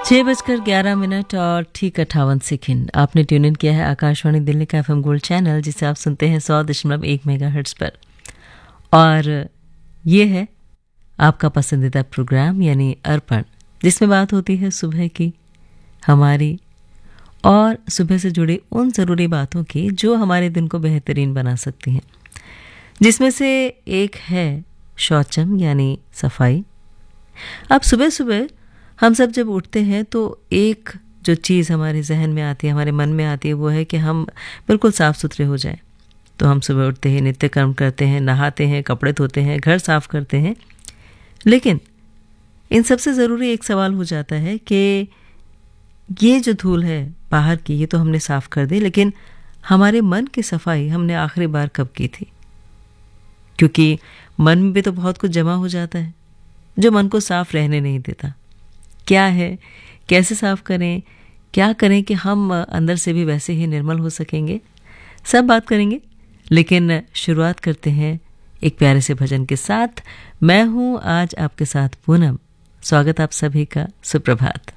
6:11 और ठीक 58 सेकंड। आपने ट्यून इन किया है आकाशवाणी दिल्ली का FM गोल्ड चैनल, जिसे आप सुनते हैं 100.1 मेगाहर्ट्ज पर। और ये है आपका पसंदीदा प्रोग्राम यानी अर्पण, जिसमें बात होती है सुबह की, हमारी और सुबह से जुड़ी उन ज़रूरी बातों की जो हमारे दिन को बेहतरीन बना सकती हैं। जिसमें से एक है शौचम यानी सफाई। अब सुबह सुबह हम सब जब उठते हैं तो एक जो चीज़ हमारे जहन में आती है, हमारे मन में आती है, वो है कि हम बिल्कुल साफ़ सुथरे हो जाएं। तो हम सुबह उठते हैं, नित्य कर्म करते हैं, नहाते हैं, कपड़े धोते हैं, घर साफ़ करते हैं। लेकिन इन सबसे ज़रूरी एक सवाल हो जाता है कि ये जो धूल है बाहर की, ये तो हमने साफ़ कर दी, लेकिन हमारे मन की सफाई हमने आखिरी बार कब की थी? क्योंकि मन में भी तो बहुत कुछ जमा हो जाता है जो मन को साफ़ रहने नहीं देता। क्या है, कैसे साफ करें, क्या करें कि हम अंदर से भी वैसे ही निर्मल हो सकेंगे, सब बात करेंगे। लेकिन शुरुआत करते हैं एक प्यारे से भजन के साथ। मैं हूँ आज आपके साथ पूनम। स्वागत आप सभी का, सुप्रभात।